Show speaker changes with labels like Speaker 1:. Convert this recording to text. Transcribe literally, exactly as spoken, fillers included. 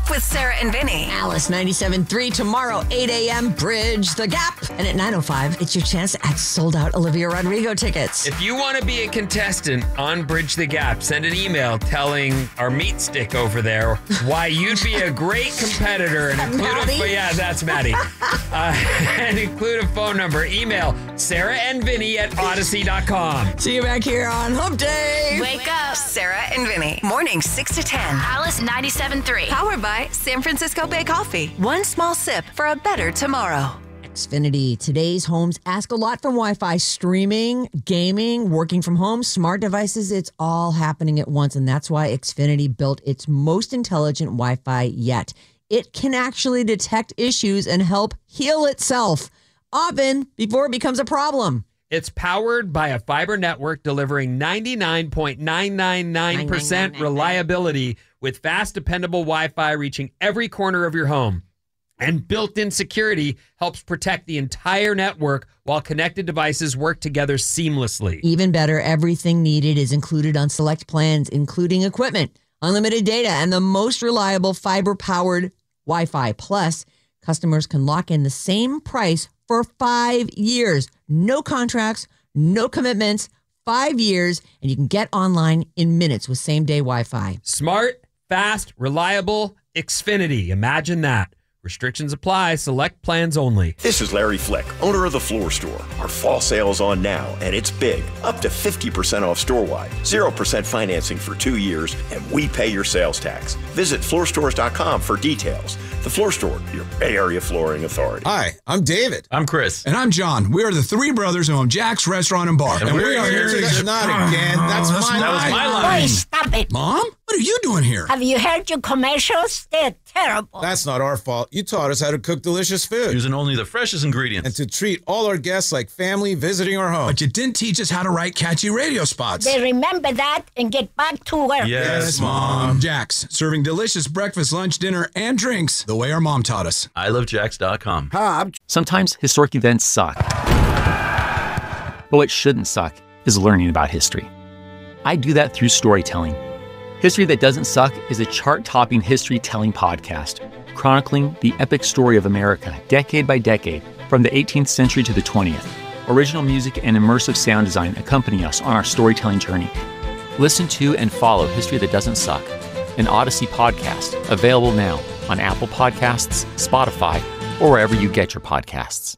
Speaker 1: with Sarah and Vinny.
Speaker 2: Alice ninety-seven point three tomorrow, eight a.m. Bridge the Gap. And at nine oh five, it's your chance at sold-out Olivia Rodrigo tickets.
Speaker 3: If you want to be a contestant on Bridge the Gap, send an email telling our meat stick over there why you'd be a great competitor and include
Speaker 2: Maddie?
Speaker 3: a yeah, that's Maddie. Uh, and include a phone number. Email Sarah and Vinny at Odyssey dot com.
Speaker 2: See you back here on Hump Day.
Speaker 1: Wake up, Sarah and Vinny. Morning six to ten.
Speaker 4: Alice ninety-seven point three.
Speaker 1: Powered by San Francisco Bay Coffee. One small sip for a better tomorrow.
Speaker 2: Xfinity. Today's homes ask a lot from Wi-Fi. Streaming, gaming, working from home, smart devices. It's all happening at once. And that's why Xfinity built its most intelligent Wi-Fi yet. It can actually detect issues and help heal itself, often before it becomes a problem.
Speaker 3: It's powered by a fiber network delivering ninety-nine point nine nine nine percent reliability with fast, dependable Wi-Fi reaching every corner of your home. And built-in security helps protect the entire network while connected devices work together seamlessly.
Speaker 2: Even better, everything needed is included on select plans, including equipment, unlimited data, and the most reliable fiber-powered Wi-Fi. Plus, customers can lock in the same price for five years. No contracts, no commitments, five years, and you can get online in minutes with same-day Wi-Fi.
Speaker 3: Smart, fast, reliable, Xfinity. Imagine that. Restrictions apply. Select plans only.
Speaker 5: This is Larry Flick, owner of The Floor Store. Our fall sale is on now, and it's big. Up to fifty percent off store-wide, zero percent financing for two years, and we pay your sales tax. Visit floor stores dot com for details. The Floor Store, your Bay Area flooring authority.
Speaker 6: Hi, I'm David.
Speaker 7: I'm Chris.
Speaker 8: And I'm John. We are the three brothers who own Jack's Restaurant and Bar.
Speaker 6: And, and we are here to... Not again. That's,
Speaker 8: that's
Speaker 6: my
Speaker 8: my
Speaker 6: line.
Speaker 7: my line.
Speaker 9: Boy, stop it.
Speaker 8: Mom? What are you doing here?
Speaker 9: Have you heard your commercials? They're terrible.
Speaker 6: That's not our fault. You taught us how to cook delicious food.
Speaker 7: Using only the freshest ingredients.
Speaker 6: And to treat all our guests like family visiting our home.
Speaker 8: But you didn't teach us how to write catchy radio spots.
Speaker 9: They remember that and get back to work.
Speaker 7: Yes,
Speaker 8: Yes, Mom. Jack's, serving delicious breakfast, lunch, dinner, and drinks the way our mom taught us.
Speaker 7: I love Jacks dot com.
Speaker 10: Sometimes historic events suck. But what shouldn't suck is learning about history. I do that through storytelling. History That Doesn't Suck is a chart-topping history-telling podcast chronicling the epic story of America decade by decade from the eighteenth century to the twentieth. Original music and immersive sound design accompany us on our storytelling journey. Listen to and follow History That Doesn't Suck, an Odyssey podcast, available now on Apple Podcasts, Spotify, or wherever you get your podcasts.